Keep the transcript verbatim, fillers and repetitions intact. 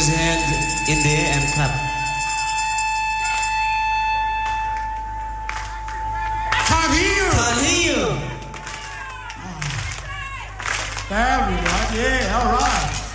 his hand in the air and clap. Can't hear. Can't hear. There we go. Yeah, all right.